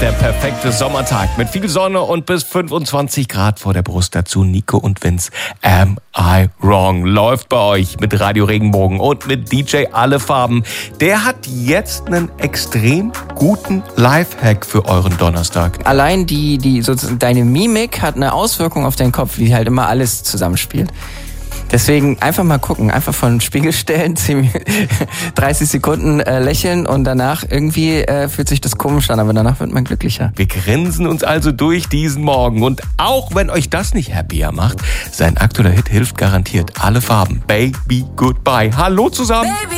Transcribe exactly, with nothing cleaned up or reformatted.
der perfekte Sommertag mit viel Sonne und bis fünfundzwanzig Grad vor der Brust. Dazu Nico und Vince. Am I Wrong? Läuft bei euch mit Radio Regenbogen und mit D J Alle Farben. Der hat jetzt einen extrem guten Lifehack für euren Donnerstag. Allein die, die sozusagen deine Mimik hat eine Auswirkung auf deinen Kopf, wie halt immer alles zusammenspielt. Deswegen einfach mal gucken, einfach vor den Spiegel stellen, dreißig Sekunden äh, lächeln und danach irgendwie äh, fühlt sich das komisch an, aber danach wird man glücklicher. Wir grinsen uns also durch diesen Morgen und auch wenn euch das nicht happier macht, sein aktueller Hit hilft garantiert. Alle Farben. Baby Goodbye. Hallo zusammen. Baby.